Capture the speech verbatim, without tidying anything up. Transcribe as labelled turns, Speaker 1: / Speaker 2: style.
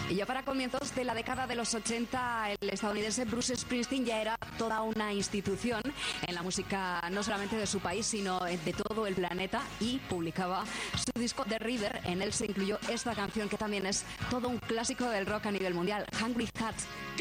Speaker 1: Y ya para comienzos de la década de los ochenta, el estadounidense Bruce Springsteen ya era toda una institución en la música, no solamente de su país, sino de todo el planeta, y publicaba su disco The River. En él se incluyó esta canción que también es todo un clásico del rock a nivel mundial, Hungry Heart.